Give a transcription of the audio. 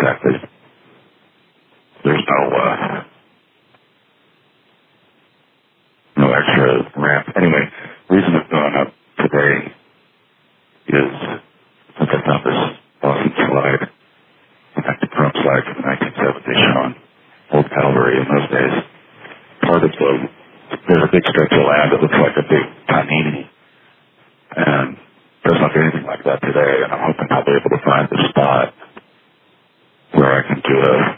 exactly. There's no extra ramp. Anyway, reason of going up today is since I found this awesome slide, in fact, the chrome slide from the 1970s showing Old Calvary in those days. Part of there's a big stretch of land that looks like a big panini, and doesn't look anything like that today, and I'm hoping I'll be able to find the spot where I can do a